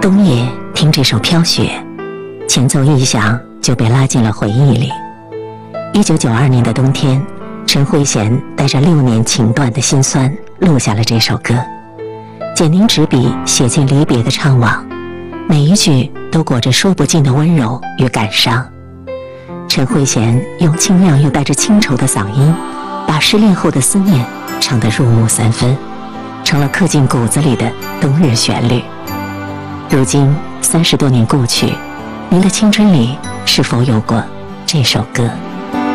冬夜听这首《飘雪》，前奏一响就被拉进了回忆里。1992年的冬天，陈慧娴带着6年情断的辛酸录下了这首歌，简宁执笔写进离别的怅惘，每一句都裹着说不尽的温柔与感伤。陈慧娴用清亮又带着清愁的嗓音，把失恋后的思念唱得入木三分，成了刻进骨子里的冬日旋律。如今30多年过去，您的青春里是否有过这首歌？